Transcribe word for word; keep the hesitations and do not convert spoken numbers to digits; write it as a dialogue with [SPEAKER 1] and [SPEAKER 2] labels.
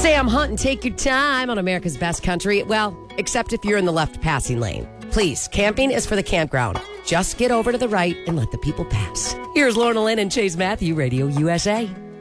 [SPEAKER 1] Sam Hunt and Take Your Time on America's Best Country. Well, except if you're in the left passing lane. Please, camping is for the campground. Just get over to the right and let the people pass. Here's Lorna Lynn and Chase Matthew, Radio U S A.